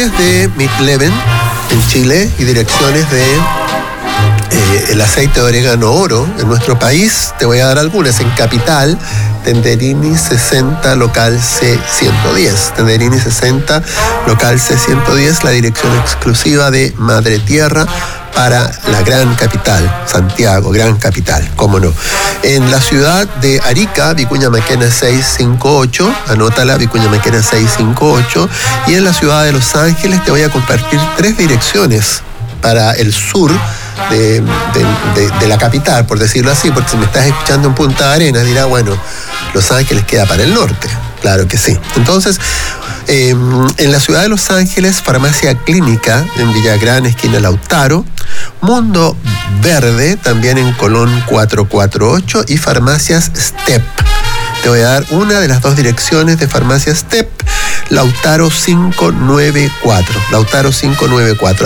direcciones de Midlevin en Chile y direcciones de el aceite de orégano oro en nuestro país. Te voy a dar algunas. En Capital, Tenderini 60, local C110. Tenderini 60, local C110, la dirección exclusiva de Madre Tierra para la gran capital, Santiago, gran capital, cómo no. En la ciudad de Arica, Vicuña Maquena 658, anótala, Vicuña Maquena 658. Y en la ciudad de Los Ángeles te voy a compartir 3 direcciones para el sur de la capital, por decirlo así, porque si me estás escuchando en Punta Arenas, dirá, bueno, Los Ángeles queda para el norte. Claro que sí. Entonces, en la ciudad de Los Ángeles, Farmacia Clínica en Villagrán, esquina Lautaro, Mundo Verde, también en Colón 448, y Farmacias Step. Te voy a dar una de las 2 direcciones de Farmacia Step, Lautaro 594. Lautaro 594.